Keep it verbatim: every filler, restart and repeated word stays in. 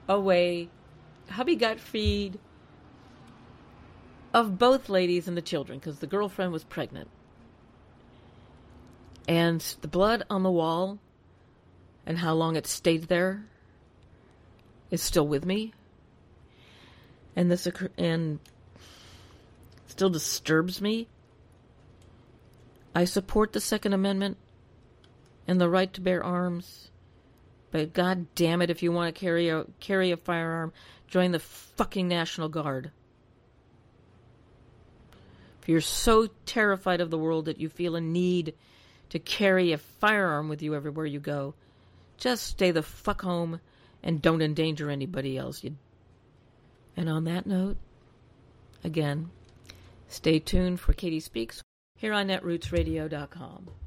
away. Hubby got feed of both ladies and the children because the girlfriend was pregnant. And the blood on the wall and how long it stayed there is still with me. And this occur- and still disturbs me. I support the Second Amendment and the right to bear arms. But God damn it, if you want to carry a carry a firearm, join the fucking National Guard. If you're so terrified of the world that you feel a need to carry a firearm with you everywhere you go, just stay the fuck home and don't endanger anybody else. You... And on that note, again, stay tuned for Katie Speaks here on netroots radio dot com.